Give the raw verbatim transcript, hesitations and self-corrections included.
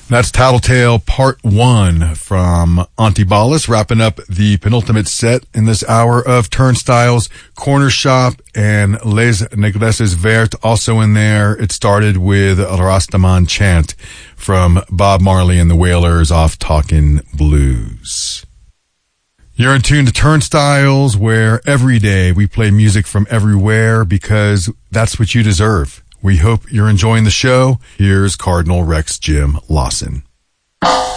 That's Tattletale Part one from Antibalas, wrapping up the penultimate set in this hour of Turnstiles. Corner Shop and Les Negresses Vertes also in there. It started with Rastaman Chant from Bob Marley and the Wailers off Talkin' Blues. You're in tune to Turnstiles, where every day we play music from everywhere because that's what you deserve. We hope you're enjoying the show. Here's Cardinal Rex Jim Lawson.